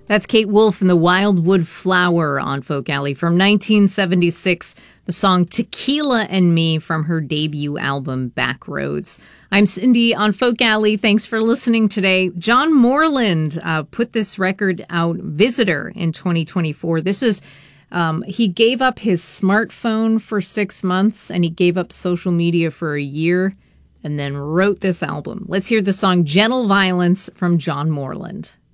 That's Kate Wolf and the Wildwood Flower on Folk Alley from 1976, the song Tequila and Me from her debut album Backroads. I'm Cindy on Folk Alley. Thanks for listening today. John Moreland put this record out, Visitor, in 2024. This is, he gave up his smartphone for 6 months and he gave up social media for a year and then wrote this album. Let's hear the song Gentle Violence from John Moreland.